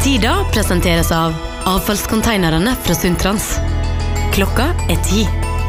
Sida presenteres av avfallskonteinerne fra Sundtrans. Klokka 10.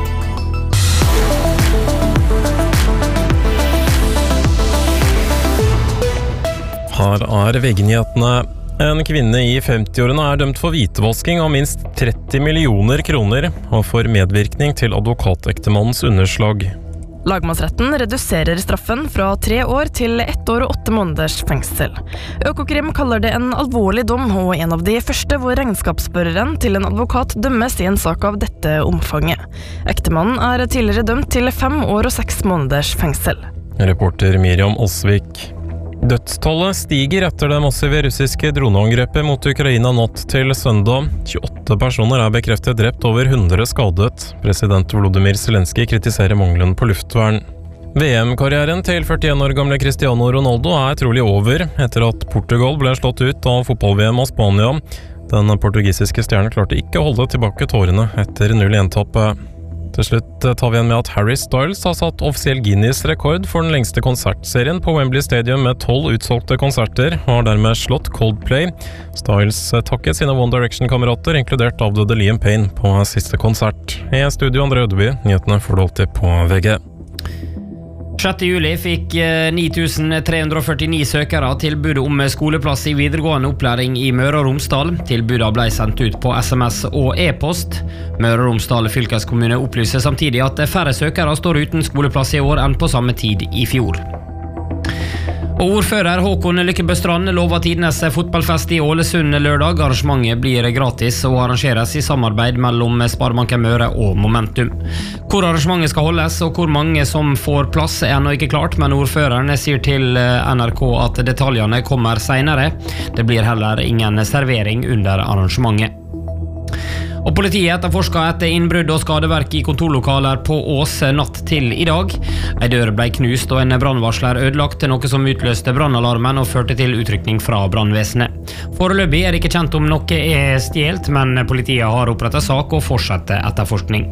Her VG-nyhetene. En kvinne i 50-årene dømt for hvitevasking av minst 30 millioner kroner og for medvirkning til advokatektemannens underslag. Lagmannsretten reduserer straffen fra 3 år til 1 år og 8 måneders fengsel. Økokrim kaller det en alvorlig dom, og en av de første hvor regnskapsføreren til en advokat dømmes i en sak av dette omfanget. Ektemannen tidligere dømt til 5 år og 6 måneders fengsel. Reporter Miriam Osvik. Dødstallet stiger etter det massive russiske droneangrepet mot Ukraina natt til søndag. 28 personer bekreftet drept, over 100 skadet. President Volodymyr Zelenskyj kritiserer mangelen på luftvern. VM-karrieren til 41 år gamle Cristiano Ronaldo trolig over, etter at Portugal ble slått ut av fotball-VM av Spania. Den portugisiske stjernen klarte ikke å holde tilbake tårene etter 0-1-tappet. Til slutt tar vi igjen med at Harry Styles har satt offisiell Guinness-rekord for den lengste konsertserien på Wembley Stadium med 12 utsolgte konserter, og har dermed slått Coldplay. Styles takket sine One Direction-kamerater, inkludert avdøde Liam Payne, på siste konsert. I studio André Ødeby, nyhetene får du alltid på VG. 6. juli fikk 9.349 søkere tilbud om skoleplass i videregående opplæring i Møre og Romsdal. Tilbudet ble sendt ut på SMS og e-post. Møre og Romsdal fylkeskommune opplyser samtidig at færre søkere står uten skoleplass i år enn på samme tid i fjor. Og ordfører Håkon Lykkebø Strand lover tidenes fotballfest i Ålesund lørdag. Arrangementet blir gratis og arrangeres i samarbeid mellom Sparebanken Møre og Momentum. Hvor arrangementet skal holdes og hvor mange som får plass ennå ikke klart, men ordføreren sier til NRK at detaljene kommer senere. Det blir heller ingen servering under arrangementet. Og politiet etterforsker etter innbrudd og skadeverk i kontorlokaler på Ås natt til i dag. En dør ble knust og en brannvarsler ødelagt, noe som utløste brannalarmen og førte til utrykning fra brannvesenet. Foreløpig det ikke kjent om noe stjelt, men politiet har opprettet sak og fortsetter etterforskning.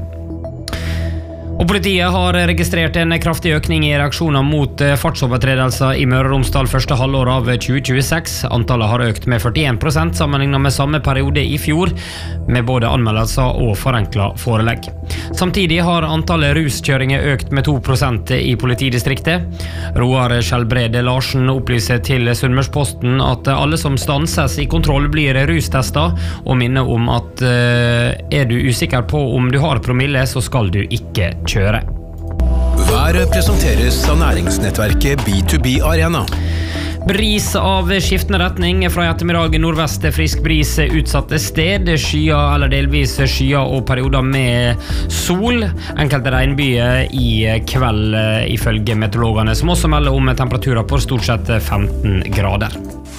Og politiet har registrert en kraftig økning i reaksjoner mot fartsovertredelser i Møre og Romsdal første halvår av 2026. Antallet har økt med 41% sammenlignet med samme periode i fjor, med både anmeldelser og forenklet forelegg. Samtidig har antallet ruskjøringer økt med 2% i politidistriktet. Roar Skjelbrede Larsen opplyser til Sunnmørsposten at alle som stanses i kontroll blir rustestet, og minner om at du usikker på om du har promille, så skal du ikke kjøre. Været presenteres av næringsnettverket B2B Arena. Bris av skiftende retning fra ettermiddag nordvest, frisk bris utsatte sted, skyer eller delvis skyer og perioder med sol. Enkelte regnbyer i kveld ifølge meteorologene, som også melder om temperaturer på stort sett 15 grader.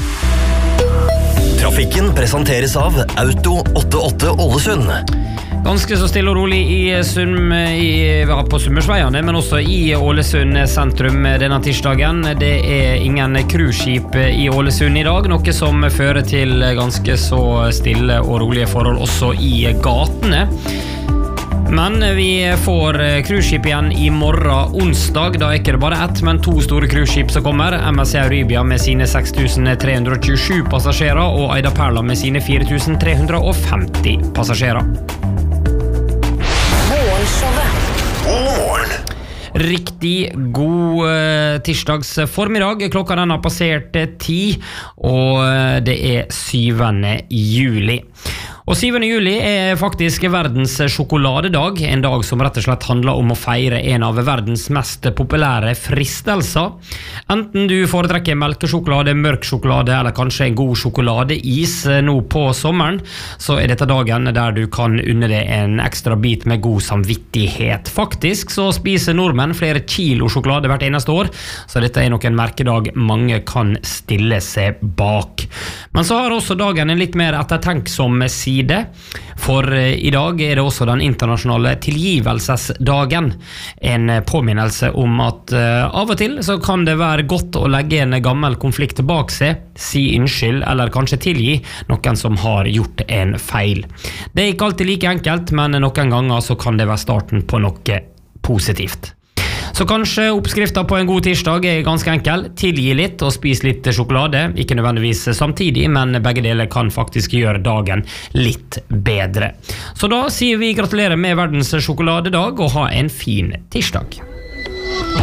Trafikken presenteres av Auto 88 Ålesund. Ganske så stille og rolig på Sunnmørsveiene, men også i Ålesund sentrum denne tirsdagen. Det ingen cruiseskip i Ålesund i dag, noe som fører til ganske så stille og rolige forhold også i gatene. Men vi får cruiseskip igjen i morgen onsdag. Da ikke det bare ett, men 2 store cruiseskip som kommer. MSC Euribia med sine 6.327 passasjerer og Aida Perla med sine 4.350 passasjerer. Riktig god tirsdags formiddag. Klokka den har passert 10, og det 7. juli. Og 7. juli faktisk verdens sjokoladedag, en dag som rett og slett handler om å feire en av verdens mest populære fristelser. Enten du foretrekker melkesjokolade, mørk sjokolade eller kanskje en god sjokoladeis nå på sommeren, så dette dagen der du kan unne deg en ekstra bit med god samvittighet. Faktisk så spiser nordmenn flere kilo sjokolade hvert eneste år, så dette nok en merkedag mange kan stille seg bak. Men så har også dagen en litt mer ettertenksom side. For i dag det også den internasjonale tilgivelsesdagen. En påminnelse om at av og til så kan det være godt å legge en gammel konflikt bak seg, si unnskyld eller kanskje tilgi noen som har gjort en feil. Det ikke alltid like enkelt, men noen ganger så kan det være starten på noe positivt. Så kanskje oppskriften på en god tirsdag er ganske enkel. Tilgi litt og spis litt sjokolade. Ikke nødvendigvis samtidig, men begge deler kan faktisk gjøre dagen litt bedre. Så da sier vi gratulerer med verdens sjokoladedag og ha en fin tirsdag.